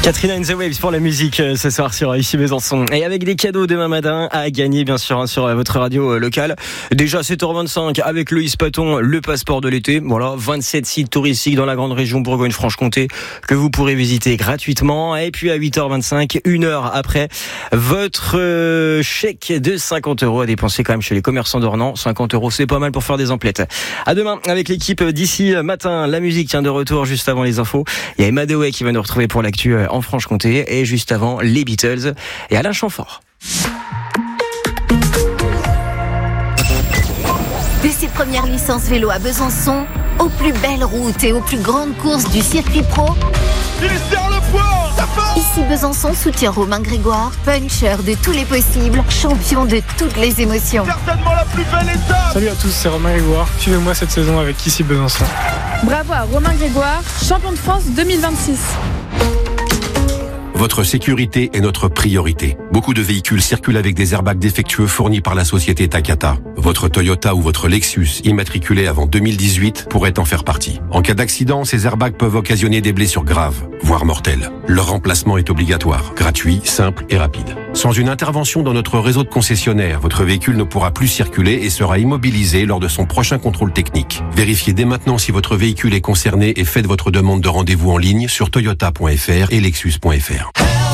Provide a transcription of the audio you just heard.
Catherine and the Waves pour la musique ce soir sur ici Besançon. Et avec des cadeaux demain matin à gagner bien sûr sur votre radio locale. Déjà 7h25 avec Loïs Paton, le passeport de l'été. Voilà, 27 sites touristiques dans la grande région Bourgogne-Franche-Comté que vous pourrez visiter gratuitement. Et puis à 8h25, une heure après, votre chèque de 50 € à dépenser quand même chez les commerçants d'Ornans. 50 € c'est pas mal pour faire des emplettes. À demain avec l'équipe d'ici matin. La musique tient de retour juste avant les infos. Il y a Emma Dewey qui va nous retrouver pour l'actu en Franche-Comté et juste avant les Beatles et Alain Chamfort. De ses premières licences vélo à Besançon, aux plus belles routes et aux plus grandes courses du circuit pro, ici Besançon soutient Romain Grégoire, puncher de tous les possibles, champion de toutes les émotions. Certainement la plus belle étape. Salut à tous, c'est Romain Grégoire. Suivez-moi cette saison avec ici Besançon. Bravo à Romain Grégoire, champion de France 2026. Votre sécurité est notre priorité. Beaucoup de véhicules circulent avec des airbags défectueux fournis par la société Takata. Votre Toyota ou votre Lexus, immatriculé avant 2018, pourrait en faire partie. En cas d'accident, ces airbags peuvent occasionner des blessures graves, voire mortelles. Leur remplacement est obligatoire, gratuit, simple et rapide. Sans une intervention dans notre réseau de concessionnaires, votre véhicule ne pourra plus circuler et sera immobilisé lors de son prochain contrôle technique. Vérifiez dès maintenant si votre véhicule est concerné et faites votre demande de rendez-vous en ligne sur toyota.fr et lexus.fr.